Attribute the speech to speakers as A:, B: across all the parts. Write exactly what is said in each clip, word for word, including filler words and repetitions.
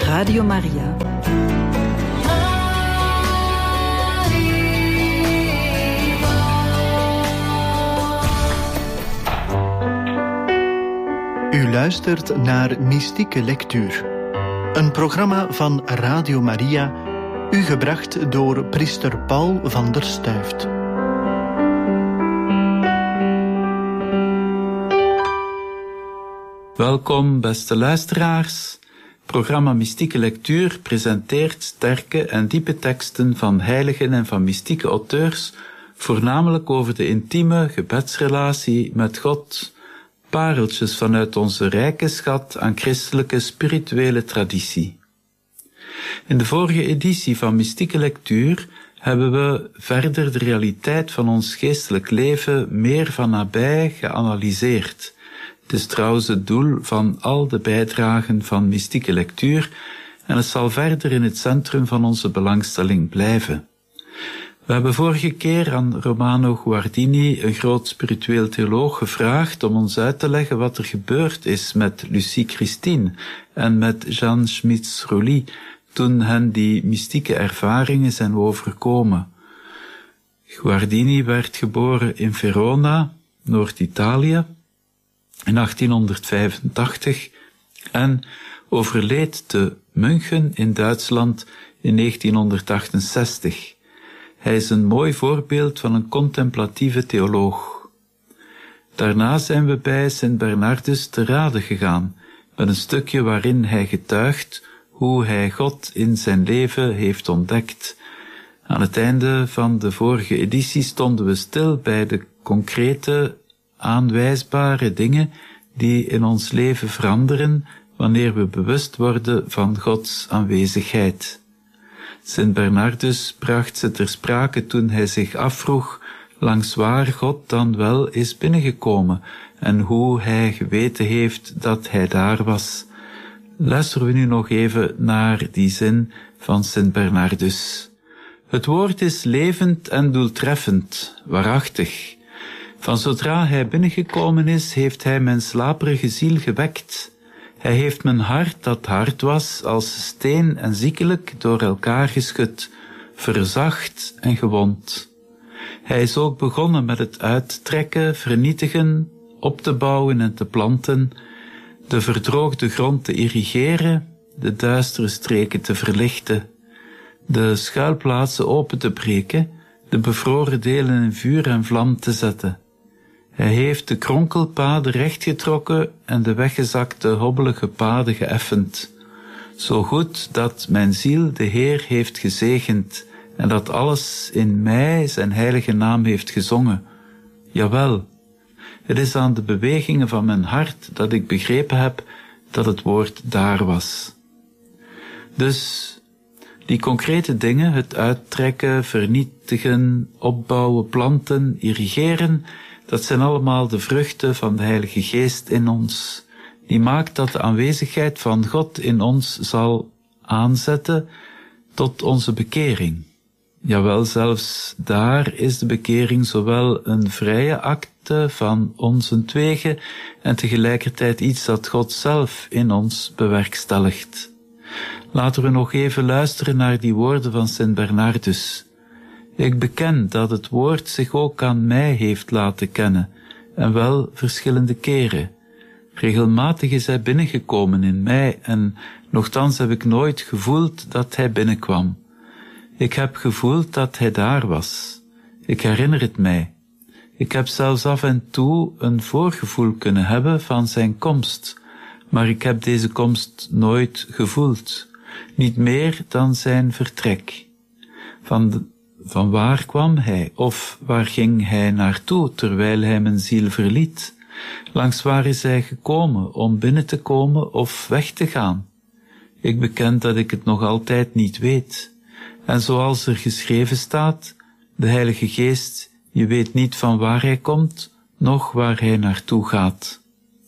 A: Radio Maria.
B: U luistert naar Mystieke Lectuur, een programma van Radio Maria, u gebracht door priester Paul van der Stuyft.
C: Welkom, beste luisteraars. Het programma Mystieke Lectuur presenteert sterke en diepe teksten van heiligen en van mystieke auteurs, voornamelijk over de intieme gebedsrelatie met God, pareltjes vanuit onze rijke schat aan christelijke spirituele traditie. In de vorige editie van Mystieke Lectuur hebben we verder de realiteit van ons geestelijk leven meer van nabij geanalyseerd. Het is trouwens het doel van al de bijdragen van Mystieke Lectuur en het zal verder in het centrum van onze belangstelling blijven. We hebben vorige keer aan Romano Guardini, een groot spiritueel theoloog, gevraagd om ons uit te leggen wat er gebeurd is met Lucie Christine en met Jeanne Schmitz-Rouly toen hen die mystieke ervaringen zijn overkomen. Guardini werd geboren in Verona, Noord-Italië, in achttienhonderdvijfentachtig en overleed te München in Duitsland in negentienhonderdachtenzestig. Hij is een mooi voorbeeld van een contemplatieve theoloog. Daarna zijn we bij Sint Bernardus te rade gegaan, met een stukje waarin hij getuigt hoe hij God in zijn leven heeft ontdekt. Aan het einde van de vorige editie stonden we stil bij de concrete, aanwijsbare dingen die in ons leven veranderen wanneer we bewust worden van Gods aanwezigheid. Sint Bernardus bracht ze ter sprake toen hij zich afvroeg langs waar God dan wel is binnengekomen en hoe hij geweten heeft dat hij daar was. Luisteren we nu nog even naar die zin van Sint Bernardus. Het woord is levend en doeltreffend, waarachtig. Van zodra hij binnengekomen is, heeft hij mijn slaperige ziel gewekt. Hij heeft mijn hart, dat hard was, als steen en ziekelijk door elkaar geschud, verzacht en gewond. Hij is ook begonnen met het uittrekken, vernietigen, op te bouwen en te planten, de verdroogde grond te irrigeren, de duistere streken te verlichten, de schuilplaatsen open te breken, de bevroren delen in vuur en vlam te zetten. Hij heeft de kronkelpaden rechtgetrokken en de weggezakte hobbelige paden geëffend. Zo goed dat mijn ziel de Heer heeft gezegend en dat alles in mij zijn heilige naam heeft gezongen. Jawel, het is aan de bewegingen van mijn hart dat ik begrepen heb dat het woord daar was. Dus die concrete dingen, het uittrekken, vernietigen, opbouwen, planten, irrigeren, dat zijn allemaal de vruchten van de Heilige Geest in ons. Die maakt dat de aanwezigheid van God in ons zal aanzetten tot onze bekering. Jawel, zelfs daar is de bekering zowel een vrije acte van onsentwege en tegelijkertijd iets dat God zelf in ons bewerkstelligt. Laten we nog even luisteren naar die woorden van Sint Bernardus. Ik beken dat het woord zich ook aan mij heeft laten kennen, en wel verschillende keren. Regelmatig is hij binnengekomen in mij, en nochtans heb ik nooit gevoeld dat hij binnenkwam. Ik heb gevoeld dat hij daar was. Ik herinner het mij. Ik heb zelfs af en toe een voorgevoel kunnen hebben van zijn komst, maar ik heb deze komst nooit gevoeld, niet meer dan zijn vertrek. Van de Van waar kwam hij, of waar ging hij naartoe, terwijl hij mijn ziel verliet? Langs waar is hij gekomen, om binnen te komen of weg te gaan? Ik beken dat ik het nog altijd niet weet. En zoals er geschreven staat, de Heilige Geest, je weet niet van waar hij komt, noch waar hij naartoe gaat.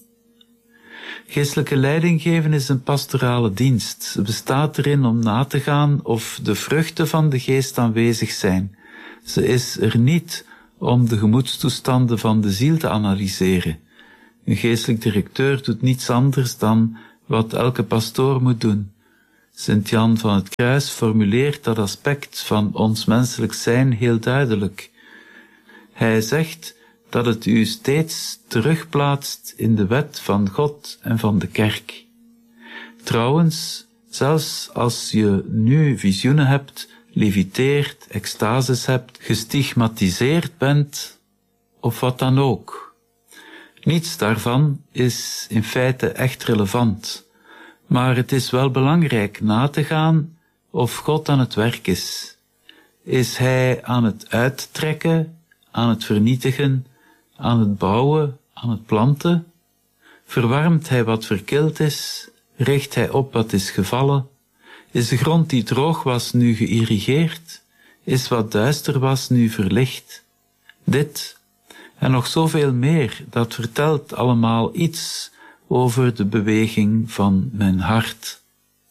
C: Geestelijke leiding geven is een pastorale dienst. Ze bestaat erin om na te gaan of de vruchten van de geest aanwezig zijn. Ze is er niet om de gemoedstoestanden van de ziel te analyseren. Een geestelijk directeur doet niets anders dan wat elke pastoor moet doen. Sint Jan van het Kruis formuleert dat aspect van ons menselijk zijn heel duidelijk. Hij zegt dat het u steeds terugplaatst in de wet van God en van de kerk. Trouwens, zelfs als je nu visioenen hebt, leviteert, extases hebt, gestigmatiseerd bent, of wat dan ook. Niets daarvan is in feite echt relevant, maar het is wel belangrijk na te gaan of God aan het werk is. Is Hij aan het uittrekken, aan het vernietigen, aan het bouwen, aan het planten? Verwarmt Hij wat verkild is? Richt Hij op wat is gevallen? Is de grond die droog was nu geïrrigeerd? Is wat duister was nu verlicht? Dit en nog zoveel meer, dat vertelt allemaal iets over de beweging van mijn hart.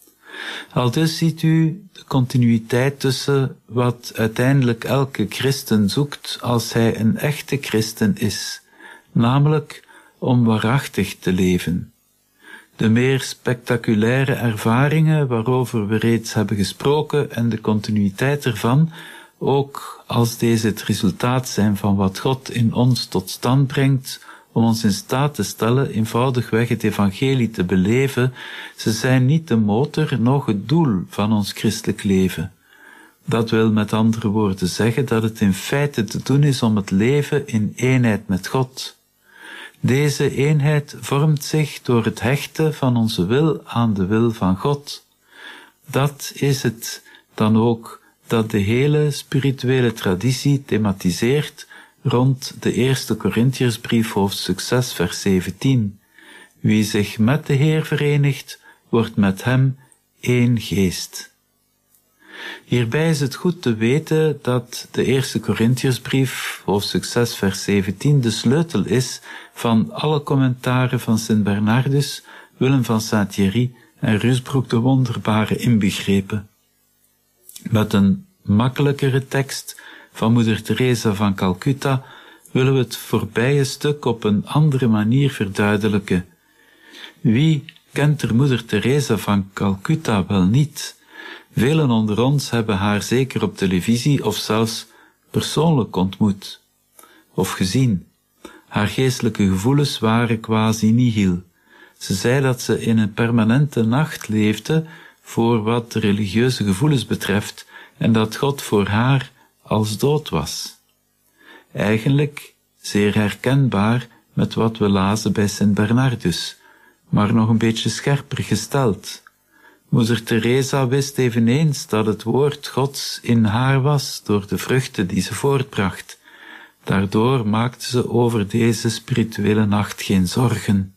C: Aldus ziet u de continuïteit tussen wat uiteindelijk elke christen zoekt als hij een echte christen is, namelijk om waarachtig te leven. De meer spectaculaire ervaringen waarover we reeds hebben gesproken en de continuïteit ervan, ook als deze het resultaat zijn van wat God in ons tot stand brengt, om ons in staat te stellen eenvoudigweg het evangelie te beleven, ze zijn niet de motor, noch het doel van ons christelijk leven. Dat wil met andere woorden zeggen dat het in feite te doen is om het leven in eenheid met God. Deze eenheid vormt zich door het hechten van onze wil aan de wil van God. Dat is het dan ook dat de hele spirituele traditie thematiseert rond de eerste Korintiersbrief hoofdstuk zes vers zeventien. Wie zich met de Heer verenigt, wordt met hem één geest. Hierbij is het goed te weten dat de eerste Korintiersbrief hoofdstuk zes vers zeventien de sleutel is van alle commentaren van Sint Bernardus, Willem van Saint-Thierry en Rusbroek de Wonderbare inbegrepen. Met een makkelijkere tekst van moeder Teresa van Calcutta willen we het voorbije stuk op een andere manier verduidelijken. Wie kent er moeder Teresa van Calcutta wel niet? Velen onder ons hebben haar zeker op televisie of zelfs persoonlijk ontmoet of gezien. Haar geestelijke gevoelens waren quasi nihil. Ze zei dat ze in een permanente nacht leefde voor wat de religieuze gevoelens betreft en dat God voor haar als dood was. Eigenlijk zeer herkenbaar met wat we lazen bij Sint Bernardus, maar nog een beetje scherper gesteld. Moeder Teresa wist eveneens dat het woord Gods in haar was door de vruchten die ze voortbracht. Daardoor maakte ze over deze spirituele nacht geen zorgen.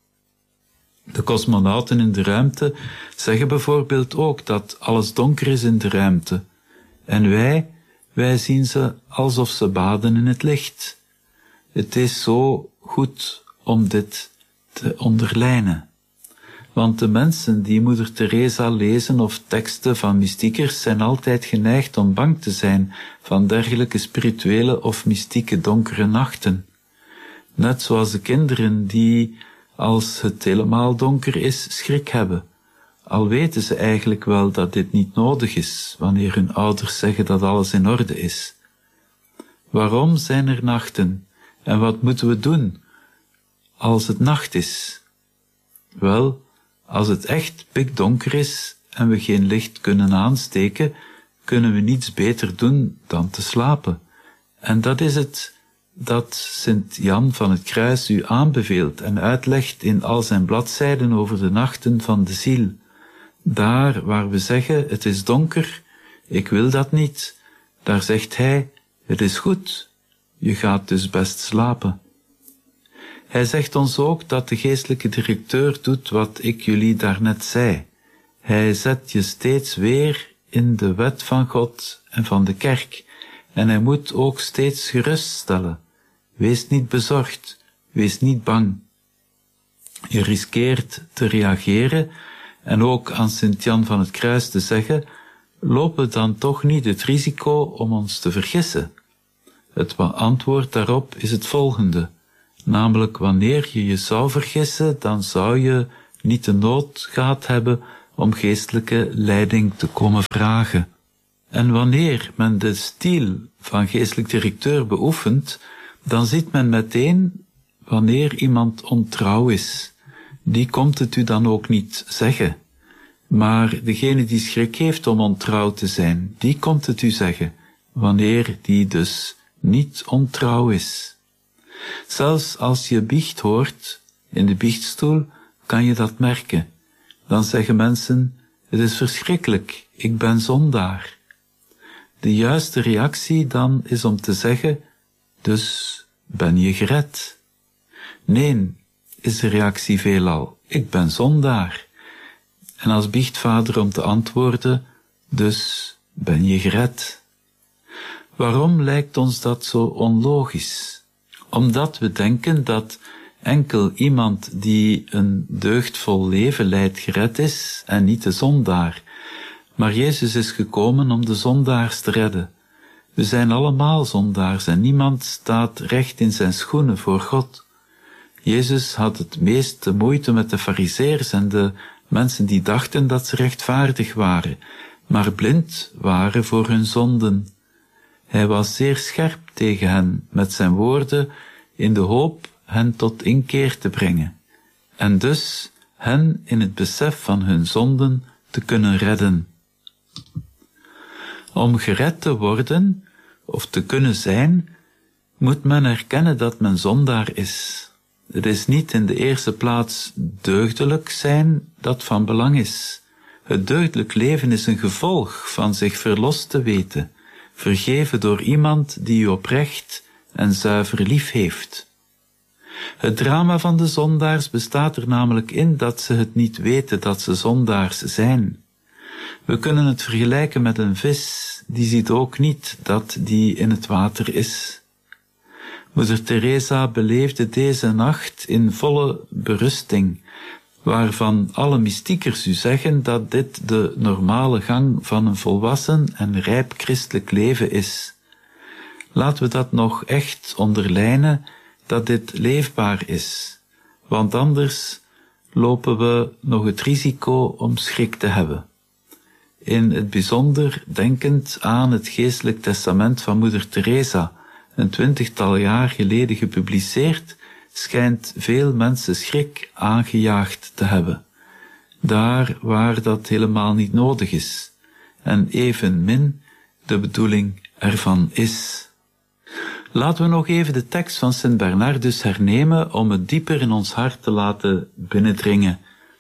C: De cosmonauten in de ruimte zeggen bijvoorbeeld ook dat alles donker is in de ruimte. En wij, wij zien ze alsof ze baden in het licht. Het is zo goed om dit te onderlijnen. Want de mensen die moeder Teresa lezen of teksten van mystiekers zijn altijd geneigd om bang te zijn van dergelijke spirituele of mystieke donkere nachten. Net zoals de kinderen die, als het helemaal donker is, schrik hebben. Al weten ze eigenlijk wel dat dit niet nodig is, wanneer hun ouders zeggen dat alles in orde is. Waarom zijn er nachten? En wat moeten we doen als het nacht is? Wel, als het echt pikdonker is en we geen licht kunnen aansteken, kunnen we niets beter doen dan te slapen. En dat is het dat Sint Jan van het Kruis u aanbeveelt en uitlegt in al zijn bladzijden over de nachten van de ziel. Daar waar we zeggen, het is donker, ik wil dat niet, daar zegt hij, het is goed, je gaat dus best slapen. Hij zegt ons ook dat de geestelijke directeur doet wat ik jullie daarnet zei. Hij zet je steeds weer in de wet van God en van de kerk, en hij moet ook steeds geruststellen. Wees niet bezorgd, wees niet bang. Je riskeert te reageren en ook aan Sint Jan van het Kruis te zeggen, lopen dan toch niet het risico om ons te vergissen? Het antwoord daarop is het volgende, namelijk wanneer je je zou vergissen, dan zou je niet de nood gehad hebben om geestelijke leiding te komen vragen. En wanneer men de stiel van geestelijk directeur beoefent, dan ziet men meteen wanneer iemand ontrouw is. Die komt het u dan ook niet zeggen. Maar degene die schrik heeft om ontrouw te zijn, die komt het u zeggen, wanneer die dus niet ontrouw is. Zelfs als je biecht hoort, in de biechtstoel, kan je dat merken. Dan zeggen mensen, het is verschrikkelijk, ik ben zondaar. De juiste reactie dan is om te zeggen, dus ben je gered. Nee, is de reactie veelal, ik ben zondaar. En als biechtvader om te antwoorden, dus ben je gered. Waarom lijkt ons dat zo onlogisch? Omdat we denken dat enkel iemand die een deugdvol leven leidt gered is en niet de zondaar. Maar Jezus is gekomen om de zondaars te redden. We zijn allemaal zondaars en niemand staat recht in zijn schoenen voor God. Jezus had het meeste moeite met de farizeërs en de mensen die dachten dat ze rechtvaardig waren, maar blind waren voor hun zonden. Hij was zeer scherp tegen hen met zijn woorden in de hoop hen tot inkeer te brengen en dus hen in het besef van hun zonden te kunnen redden. Om gered te worden of te kunnen zijn, moet men erkennen dat men zondaar is. Het is niet in de eerste plaats deugdelijk zijn dat van belang is. Het deugdelijk leven is een gevolg van zich verlost te weten, vergeven door iemand die u oprecht en zuiver lief heeft. Het drama van de zondaars bestaat er namelijk in dat ze het niet weten dat ze zondaars zijn. We kunnen het vergelijken met een vis, die ziet ook niet dat die in het water is. Moeder Teresa beleefde deze nacht in volle berusting, waarvan alle mystiekers u zeggen dat dit de normale gang van een volwassen en rijp christelijk leven is. Laten we dat nog echt onderlijnen, dat dit leefbaar is, want anders lopen we nog het risico om schrik te hebben. In het bijzonder denkend aan het geestelijk testament van Moeder Teresa, een twintigtal jaar geleden gepubliceerd, schijnt veel mensen schrik aangejaagd te hebben, daar waar dat helemaal niet nodig is, en evenmin de bedoeling ervan is. Laten we nog even de tekst van Sint Bernardus hernemen om het dieper in ons hart te laten binnendringen.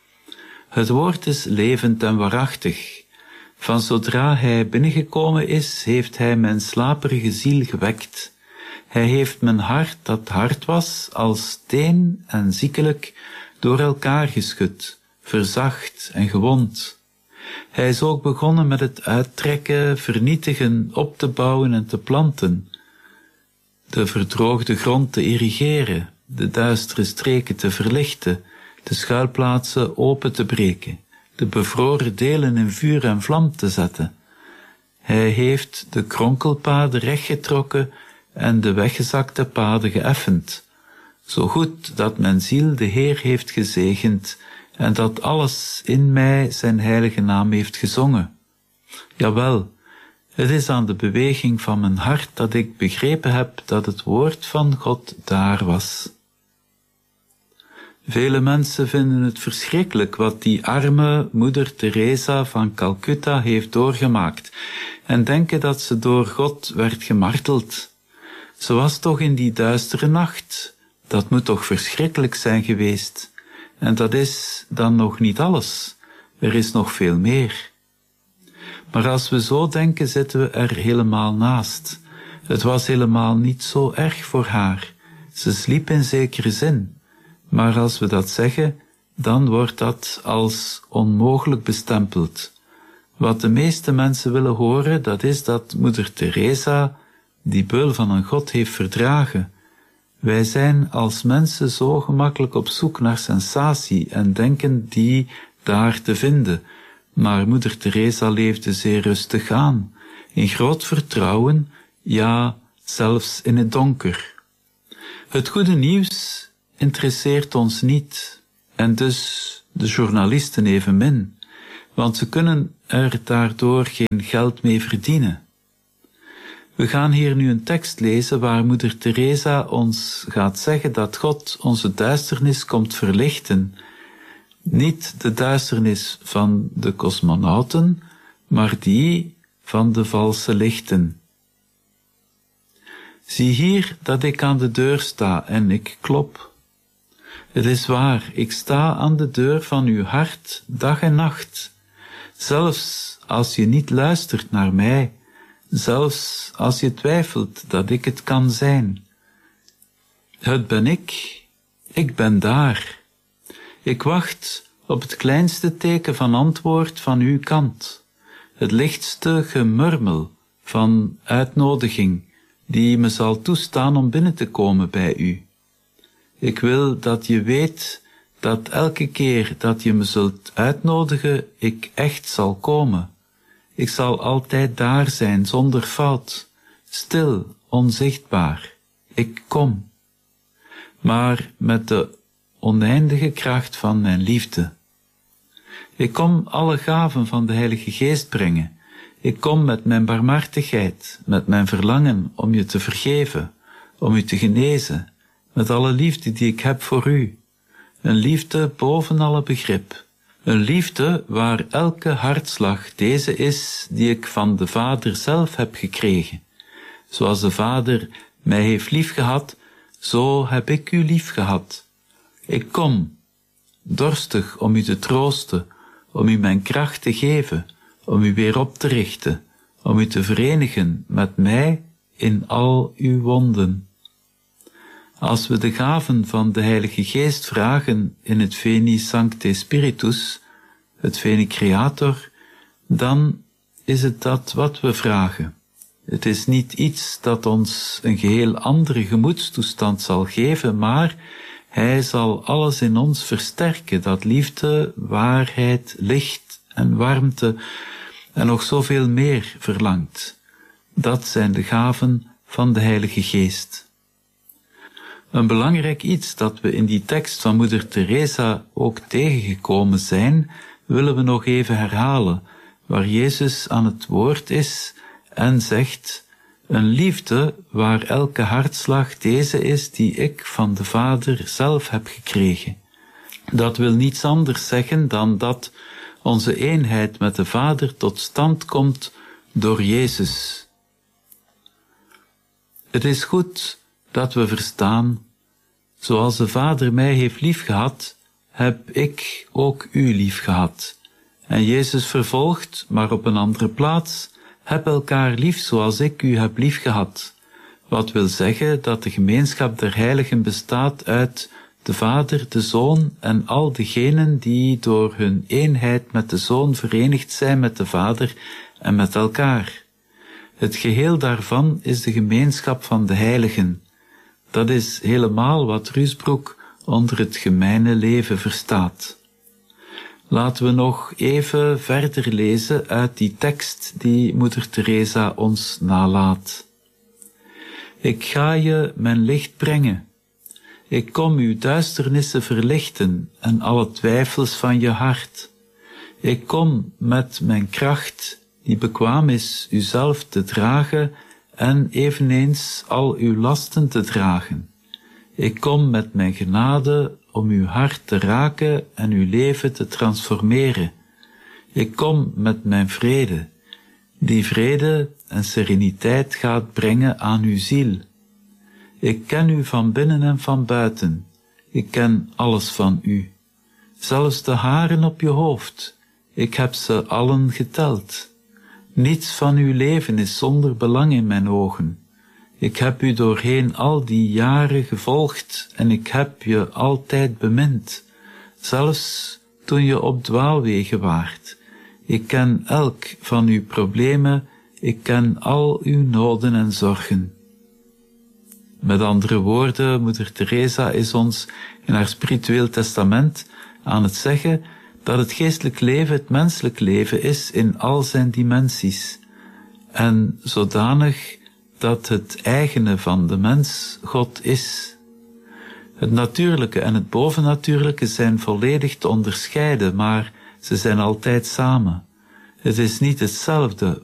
C: Het woord is levend en waarachtig. Van zodra hij binnengekomen is, heeft hij mijn slaperige ziel gewekt. Hij heeft mijn hart, dat hard was, als steen en ziekelijk, door elkaar geschud, verzacht en gewond. Hij is ook begonnen met het uittrekken, vernietigen, op te bouwen en te planten, de verdroogde grond te irrigeren, de duistere streken te verlichten, de schuilplaatsen open te breken, de bevroren delen in vuur en vlam te zetten. Hij heeft de kronkelpaden rechtgetrokken en de weggezakte paden geëffend, zo goed dat mijn ziel de Heer heeft gezegend en dat alles in mij zijn heilige naam heeft gezongen. Jawel, het is aan de beweging van mijn hart dat ik begrepen heb dat het woord van God daar was. Vele mensen vinden het verschrikkelijk wat die arme moeder Teresa van Calcutta heeft doorgemaakt en denken dat ze door God werd gemarteld. Ze was toch in die duistere nacht. Dat moet toch verschrikkelijk zijn geweest. En dat is dan nog niet alles. Er is nog veel meer. Maar als we zo denken, zitten we er helemaal naast. Het was helemaal niet zo erg voor haar. Ze sliep in zekere zin. Maar als we dat zeggen, dan wordt dat als onmogelijk bestempeld. Wat de meeste mensen willen horen, dat is dat moeder Teresa die beul van een God heeft verdragen. Wij zijn als mensen zo gemakkelijk op zoek naar sensatie en denken die daar te vinden. Maar moeder Teresa leefde zeer rustig aan, in groot vertrouwen, ja, zelfs in het donker. Het goede nieuws interesseert ons niet, en dus de journalisten evenmin. want ze kunnen er daardoor geen geld mee verdienen. We gaan hier nu een tekst lezen waar moeder Teresa ons gaat zeggen dat God onze duisternis komt verlichten. Niet de duisternis van de cosmonauten, maar die van de valse lichten. Zie hier dat ik aan de deur sta en ik klop. Het is waar, ik sta aan de deur van uw hart dag en nacht. Zelfs als je niet luistert naar mij, zelfs als je twijfelt dat ik het kan zijn. Het ben ik, ik ben daar. Ik wacht op het kleinste teken van antwoord van uw kant, het lichtste gemurmel van uitnodiging die me zal toestaan om binnen te komen bij u. Ik wil dat je weet dat elke keer dat je me zult uitnodigen, ik echt zal komen. Ik zal altijd daar zijn, zonder fout, stil, onzichtbaar. Ik kom. Maar met de oneindige kracht van mijn liefde. Ik kom alle gaven van de Heilige Geest brengen. Ik kom met mijn barmhartigheid, met mijn verlangen om je te vergeven, om u te genezen, met alle liefde die ik heb voor u. Een liefde boven alle begrip. Een liefde waar elke hartslag deze is die ik van de Vader zelf heb gekregen. Zoals de Vader mij heeft liefgehad, zo heb ik u liefgehad. Ik kom, dorstig om u te troosten, om u mijn kracht te geven, om u weer op te richten, om u te verenigen met mij in al uw wonden. Als we de gaven van de Heilige Geest vragen in het Veni Sancte Spiritus, het Veni Creator, dan is het dat wat we vragen. Het is niet iets dat ons een geheel andere gemoedstoestand zal geven, maar Hij zal alles in ons versterken, dat liefde, waarheid, licht en warmte en nog zoveel meer verlangt. Dat zijn de gaven van de Heilige Geest. Een belangrijk iets dat we in die tekst van moeder Teresa ook tegengekomen zijn, willen we nog even herhalen, waar Jezus aan het woord is en zegt: een liefde waar elke hartslag deze is die ik van de Vader zelf heb gekregen. Dat wil niets anders zeggen dan dat onze eenheid met de Vader tot stand komt door Jezus. Het is goed dat we verstaan, zoals de Vader mij heeft liefgehad, heb ik ook u liefgehad. En Jezus vervolgt, maar op een andere plaats: heb elkaar lief zoals ik u heb liefgehad. Wat wil zeggen dat de gemeenschap der heiligen bestaat uit de Vader, de Zoon en al degenen die door hun eenheid met de Zoon verenigd zijn met de Vader en met elkaar. Het geheel daarvan is de gemeenschap van de heiligen. Dat is helemaal wat Ruusbroek onder het gemeene leven verstaat. Laten we nog even verder lezen uit die tekst die moeder Teresa ons nalaat. Ik ga je mijn licht brengen. Ik kom uw duisternissen verlichten en alle twijfels van je hart. Ik kom met mijn kracht, die bekwaam is uzelf te dragen en eveneens al uw lasten te dragen. Ik kom met mijn genade om uw hart te raken en uw leven te transformeren. Ik kom met mijn vrede, die vrede en sereniteit gaat brengen aan uw ziel. Ik ken u van binnen en van buiten. Ik ken alles van u. Zelfs de haren op je hoofd. Ik heb ze allen geteld. Niets van uw leven is zonder belang in mijn ogen. Ik heb u doorheen al die jaren gevolgd en ik heb je altijd bemind, zelfs toen je op dwaalwegen waart. Ik ken elk van uw problemen, ik ken al uw noden en zorgen. Met andere woorden, moeder Teresa is ons in haar spiritueel testament aan het zeggen dat het geestelijk leven het menselijk leven is in al zijn dimensies, en zodanig dat het eigene van de mens God is. Het natuurlijke en het bovennatuurlijke zijn volledig te onderscheiden, maar Ze zijn altijd samen. Het is niet hetzelfde